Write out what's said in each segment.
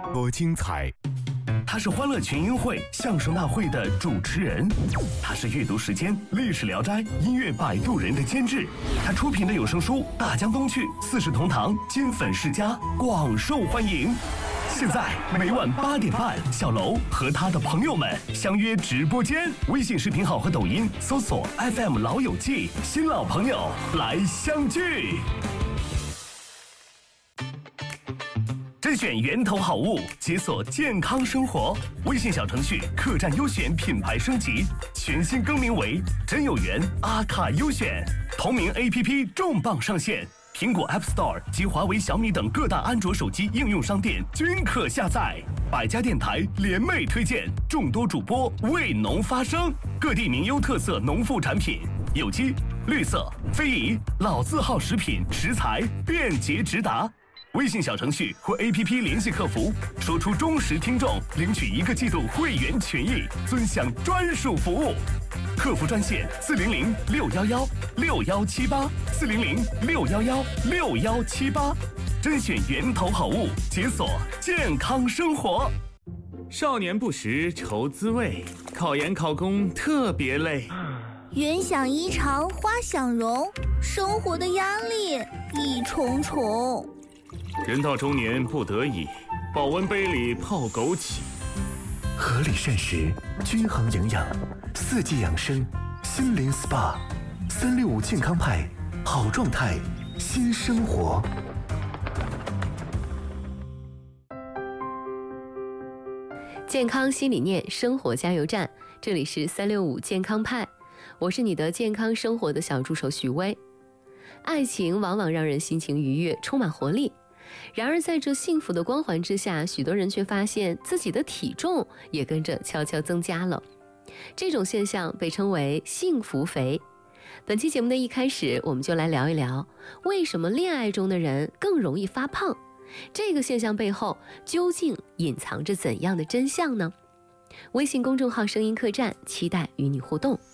多精彩。 他是欢乐群英会相声大会的主持人，他是阅读时间历史聊斋音乐摆渡人的监制，他出品的有声书《大江东去》四世同堂金粉世家广受欢迎。现在每晚8点半，小楼和他的朋友们相约直播间，微信视频号和抖音搜索 FM 老友记，新老朋友来相聚。甄选源头好物，解锁健康生活。微信小程序客栈优选品牌升级，全新更名为真有缘阿卡优选。同名 APP 重磅上线，苹果 App Store 及华为、小米等各大安卓手机应用商店均可下载。百家电台联袂推荐，众多主播为农发声，各地名优特色农副产品，有机、绿色、非遗、老字号食品食材便捷直达。微信小程序或 APP 联系客服，说出忠实听众，领取1个季度会员权益，尊享专属服务。客服专线400-611-6178，400-611-6178，甄选源头好物，解锁健康生活。 少年不识愁滋味，考研考公特别累。 云想衣裳花想容，生活的压力一重重。 人到中年不得已，保温杯里泡枸杞。 合理膳食，均衡营养，四季养生，心灵 SPA，365健康派，好状态，新生活。 健康新理念，生活加油站，这里是365健康派，我是你的健康生活的小助手许巍。爱情往往让人心情愉悦，充满活力。然而在这幸福的光环之下，许多人却发现自己的体重也跟着悄悄增加了。这种现象被称为幸福肥。本期节目的一开始，我们就来聊一聊为什么恋爱中的人更容易发胖，这个现象背后究竟隐藏着怎样的真相呢？微信公众号声音客栈，期待与你互动。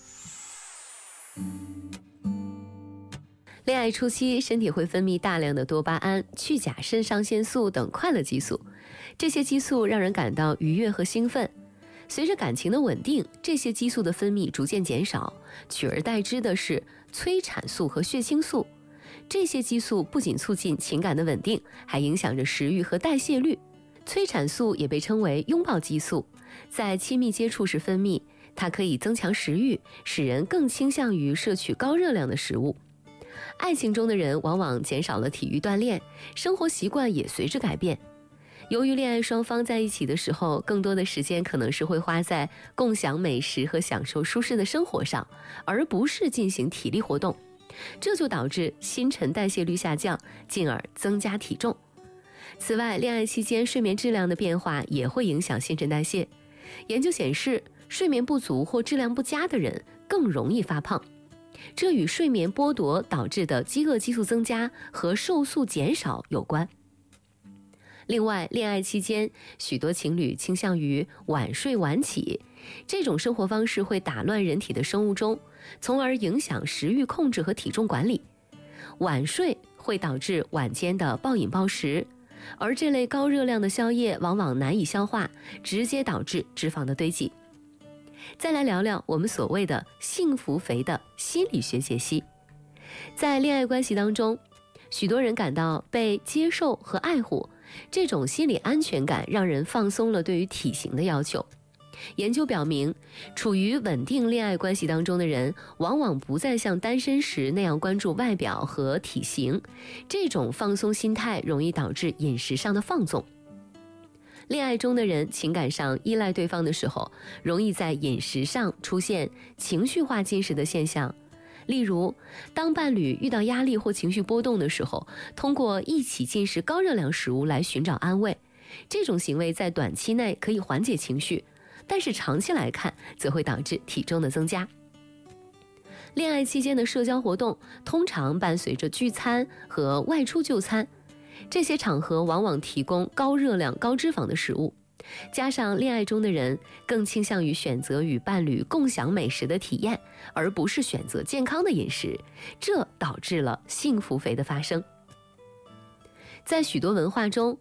恋爱初期，身体会分泌大量的多巴胺、去甲肾上腺素等快乐激素，这些激素让人感到愉悦和兴奋。随着感情的稳定，这些激素的分泌逐渐减少，取而代之的是催产素和血清素。这些激素不仅促进情感的稳定，还影响着食欲和代谢率。催产素也被称为拥抱激素，在亲密接触时分泌，它可以增强食欲，使人更倾向于摄取高热量的食物。爱情中的人往往减少了体育锻炼，生活习惯也随之改变。由于恋爱双方在一起的时候，更多的时间可能是会花在共享美食和享受舒适的生活上，而不是进行体力活动，这就导致新陈代谢率下降，进而增加体重。此外，恋爱期间睡眠质量的变化也会影响新陈代谢。研究显示，睡眠不足或质量不佳的人更容易发胖，这与睡眠剥夺导致的饥饿激素增加和瘦素减少有关。另外，恋爱期间，许多情侣倾向于晚睡晚起，这种生活方式会打乱人体的生物钟，从而影响食欲控制和体重管理。晚睡会导致晚间的暴饮暴食，而这类高热量的宵夜往往难以消化，直接导致脂肪的堆积。再来聊聊我们所谓的幸福肥的心理学解析。在恋爱关系当中，许多人感到被接受和爱护，这种心理安全感让人放松了对于体型的要求。研究表明，处于稳定恋爱关系当中的人，往往不再像单身时那样关注外表和体型，这种放松心态容易导致饮食上的放纵。恋爱中的人情感上依赖对方的时候，容易在饮食上出现情绪化进食的现象。例如，当伴侣遇到压力或情绪波动的时候，通过一起进食高热量食物来寻找安慰。这种行为在短期内可以缓解情绪，但是长期来看，则会导致体重的增加。恋爱期间的社交活动通常伴随着聚餐和外出就餐，这些场合往往提供高热量、高脂肪的食物，加上恋爱中的人更倾向于选择与伴侣共享美食的体验，而不是选择健康的饮食，这导致了幸福肥的发生。在许多文化中，